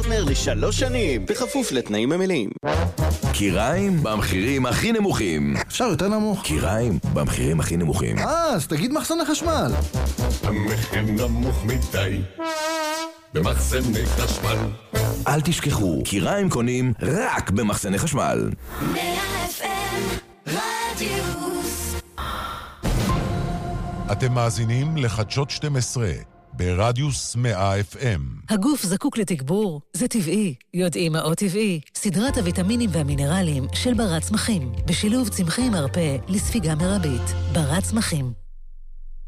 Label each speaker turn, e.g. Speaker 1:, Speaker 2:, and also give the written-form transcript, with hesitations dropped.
Speaker 1: פרטנר ל3 שנים, בכפוף לתנאים המלאים.
Speaker 2: קיריים במחירים הכי נמוכים.
Speaker 3: אפשר יותר נמוך?
Speaker 2: קיריים במחירים הכי נמוכים.
Speaker 3: אז תגיד מחסני חשמל.
Speaker 4: המחיר נמוך מדי במחסני חשמל.
Speaker 2: אל תשכחו, קיריים קונים רק במחסני חשמל.
Speaker 5: 100 FM רדיוס.
Speaker 6: אתם מאזינים לחדשות 12 ברדיוס 100 FM.
Speaker 7: הגוף זקוק לתגבור, זה טבעי. יודעים מה עוד טבעי? סדרת הוויטמינים והמינרלים של ברת צמחים, בשילוב צמחי מרפא לספיגה מרבית. ברת צמחים.